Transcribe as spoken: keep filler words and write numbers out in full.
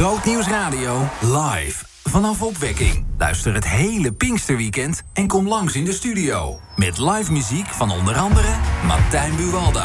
Grootnieuws Radio live. Vanaf Opwekking. Luister het hele Pinksterweekend en kom langs in de studio. Met live muziek van onder andere Martijn Buwalda.